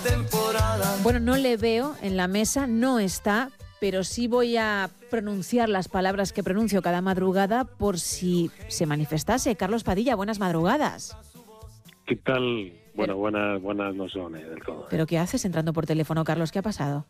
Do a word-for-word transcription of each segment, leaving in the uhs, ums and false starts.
Bueno, no le veo en la mesa, no está, pero sí voy a pronunciar las palabras que pronuncio cada madrugada por si se manifestase. Carlos Padilla, buenas madrugadas. ¿Qué tal? Bueno, buenas, buenas no son eh, del todo. ¿Pero qué haces entrando por teléfono, Carlos? ¿Qué ha pasado?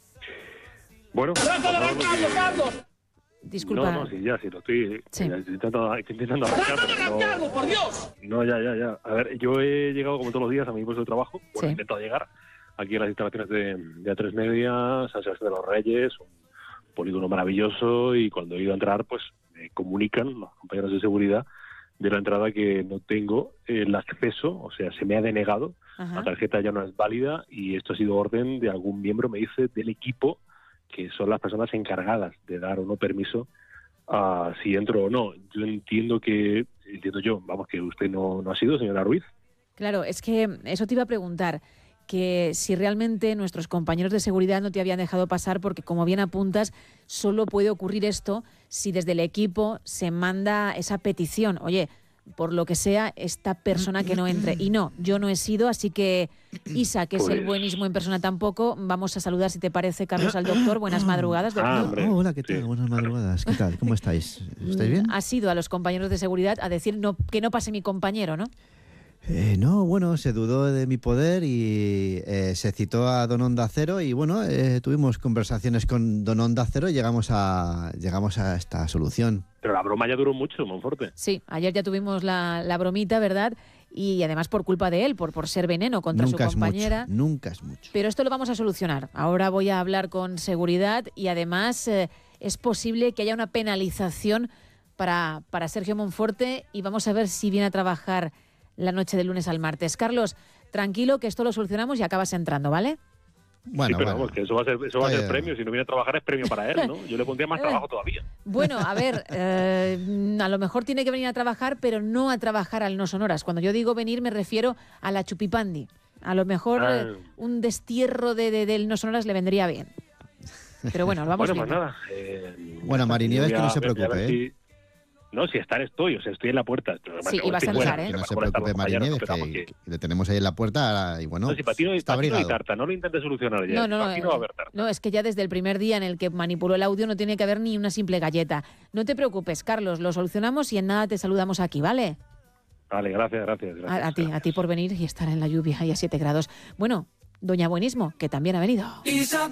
Bueno, Carlos! Disculpa. No, no, sí, ya, sí, lo estoy, Sí. ya, estoy intentando, estoy intentando arrancar, pero no... Carlos, por Dios! No, ya, ya, ya. A ver, yo he llegado como todos los días a mi puesto de trabajo. Bueno, Sí. he intentado llegar aquí a las instalaciones de, de A tres Media, San Sebastián de los Reyes, un polígono maravilloso, y cuando he ido a entrar, pues me comunican los compañeros de seguridad de la entrada que no tengo el acceso, o sea, se me ha denegado, Ajá. la tarjeta ya no es válida, y esto ha sido orden de algún miembro, me dice, del equipo, que son las personas encargadas de dar o no permiso a si entro o no. Yo entiendo que, entiendo yo, vamos, que usted no, no ha sido, señora Ruiz. Claro, es que eso te iba a preguntar, que si realmente nuestros compañeros de seguridad no te habían dejado pasar, porque como bien apuntas, solo puede ocurrir esto si desde el equipo se manda esa petición. Oye, por lo que sea, esta persona que no entre. Y no, yo no he sido, así que Isa, que es el Pues- buenismo en persona tampoco, vamos a saludar, si te parece, Carlos, al doctor. Buenas madrugadas, doctor. Ah, hombre. Oh, hola, ¿qué tal? Sí. Buenas madrugadas. ¿Qué tal? ¿Cómo estáis? ¿Estáis bien? Ha sido a los compañeros de seguridad a decir no, que no pase mi compañero, ¿no? Eh, no, bueno, se dudó de mi poder y eh, se citó a Don Onda Cero y bueno, eh, tuvimos conversaciones con Don Onda Cero y llegamos a, llegamos a esta solución. Pero la broma ya duró mucho, Monforte. Sí, ayer ya tuvimos la, la bromita, ¿verdad? Y además por culpa de él, por, por ser veneno contra Nunca su es compañera. mucho, nunca es mucho. Pero esto lo vamos a solucionar. Ahora voy a hablar con seguridad y además eh, es posible que haya una penalización para, para Sergio Monforte y vamos a ver si viene a trabajar la noche del lunes al martes. Carlos, tranquilo que esto lo solucionamos y acabas entrando, ¿vale? Bueno, sí, pero bueno. vamos, que eso va a ser, eso va a ser Oye. premio. Si no viene a trabajar es premio para él, ¿no? Yo le pondría más trabajo todavía. Bueno, a ver, eh, a lo mejor tiene que venir a trabajar, pero no a trabajar al No Sonoras. Cuando yo digo venir me refiero a la chupipandi. A lo mejor Ah. eh, un destierro de, de- del No Sonoras le vendría bien. Pero bueno, lo vamos Bueno, pues viendo. nada. Eh, Bueno, Marinieves, voy que a- no se voy a ver preocupe, si- No, si estar estoy, o sea, estoy en la puerta. Sí, y vas a avisar, ¿eh? Que no se Mejor estar preocupe los compañeros, Marinieves, pero vamos, que, que- que le tenemos ahí en la puerta y bueno, No, si para ti no, está para ti no hay abrigado. tarta, no lo intentes solucionar ya. No, no, no, Aquí no va a haber tarta. no, es que ya desde el primer día en el que manipuló el audio no tiene que haber ni una simple galleta. No te preocupes, Carlos, lo solucionamos y en nada te saludamos aquí, ¿vale? Vale, gracias, gracias. gracias A, a ti, a ti por venir y estar en la lluvia y a siete grados. Bueno, doña Buenismo, que también ha venido. Isa